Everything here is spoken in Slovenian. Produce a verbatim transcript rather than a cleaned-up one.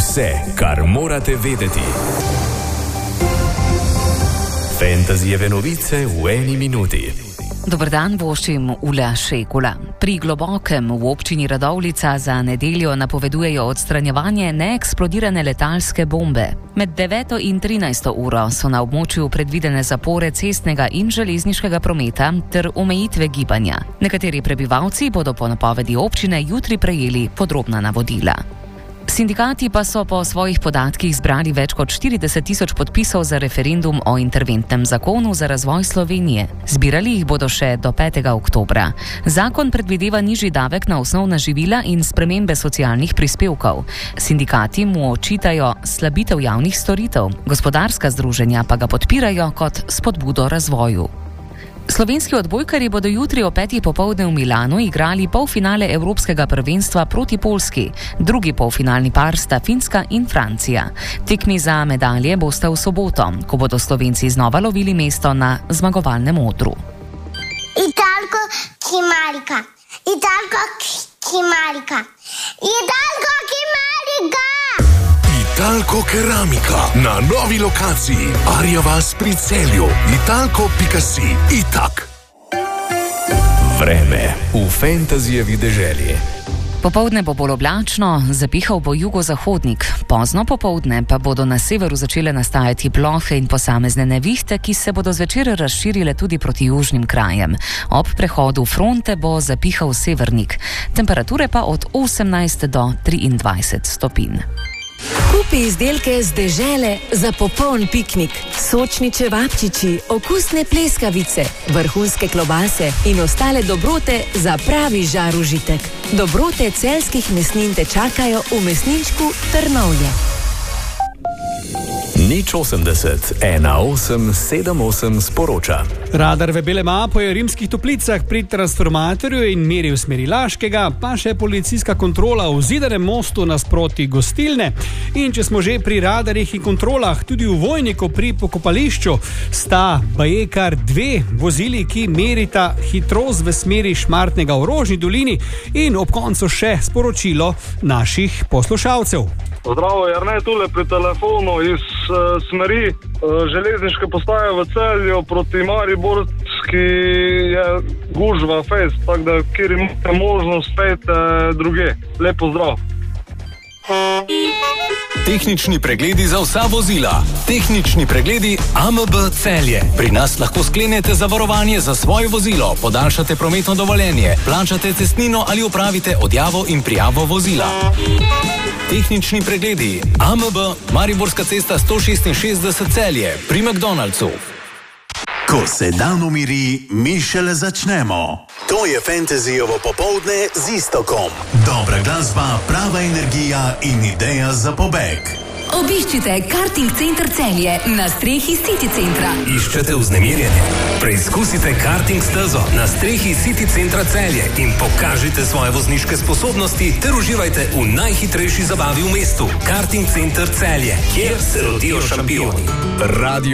Vse, kar morate vedeti. Fantasyjeve novice v eni minuti. Dober dan, voščim Ula Šekula. Pri Globokem v občini Radovljica za nedeljo napovedujejo odstranjevanje neeksplodirane letalske bombe. Med deveto in trinajsto uro so na območju predvidene zapore cestnega in železniškega prometa ter omejitve gibanja. Nekateri prebivalci bodo po napovedi občine jutri prejeli podrobna navodila. Sindikati pa so po svojih podatkih zbrali več kot štirideset tisoč podpisov za referendum o interventnem zakonu za razvoj Slovenije. Zbirali jih bodo še do petega oktobra. Zakon predvideva nižji davek na osnovna živila in spremembe socialnih prispevkov. Sindikati mu očitajo slabitev javnih storitev, gospodarska združenja pa ga podpirajo kot spodbudo razvoju. Slovenski odbojkarji bodo jutri o petih popoldne v Milanu igrali polfinale Evropskega prvenstva proti Poljski. Drugi polfinalni par sta Finska in Francija. Tekmi za medalje bosta v soboto, ko bodo Slovenci znova lovili mesto na zmagovalnem odru. Italko Kimarika, Italko Kimarika, Italko Kimarika! Italko Keramika na novi lokaciji Arja vas pri Celju. Italko pika si. Itak. Vreme v Fantasyjevi deželi. Popoldne bo bolj oblačno, zapihal bo jugozahodnik. Pozno popoldne pa bodo na severu začele nastajati plohe in posamezne nevihte, ki se bodo zvečer razširile tudi proti južnim krajem. Ob prehodu fronte bo zapihal severnik. Temperature pa od osemnajst do triindvajset stopinj. Kupi izdelke z dežele za popoln piknik. Sočni čevapčiči, okusne pleskavice, vrhunske klobase in ostale dobrote za pravi žar užitek. Dobrote celjskih mesnin te čakajo v mesničku Trnovlje. Nič osemdeset, ena osem, sedem osem sporoča. Radar v Belema po Rimskih Toplicah pri transformatorju in meri v smeri Laškega, pa še policijska kontrola v Zidanem mostu nasproti gostilne. In če smo že pri radarjih in kontrolah, tudi v Vojniku pri pokopališču sta baje kar dve vozili, ki merita hitrost v smeri Šmartnega v Rožni dolini, in ob koncu še sporočilo naših poslušalcev. Zdravo, Jernej, tule pri telefonu iz uh, smeri uh, železniške postaje v Celju proti Mariborski je gužva fejs, tako da kjer imate možnost pejte druge. Lep pozdrav. Tehnični pregledi za vsa vozila. Tehnični pregledi A M B Celje. Pri nas lahko sklenete zavarovanje za svoje vozilo, podaljšate prometno dovoljenje, plačate cestnino ali opravite odjavo in prijavo vozila. Tehnični pregledi A M B Mariborska cesta sto šestinšestdeset Celje pri McDonald'su. Ko se dan umiri, mi šele začnemo. To je Fantasyjevo popoldne z Istokom. Dobra glasba, prava energija in ideja za pobeg. Obiščite Karting Center Celje na strehi City Centra. Iščete vznemirjenje? Preizkusite karting stezo na strehi City Centra Celje in pokažite svoje vozniške sposobnosti ter uživajte v najhitrejši zabavi v mestu. Karting Center Celje, kjer se rodijo šampioni. Radio